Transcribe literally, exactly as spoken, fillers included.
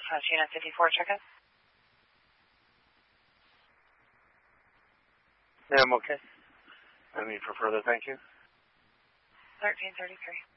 Uh, G N fifty-four, check-in. Yeah, I'm okay. No need for further, thank you. thirteen thirty-three.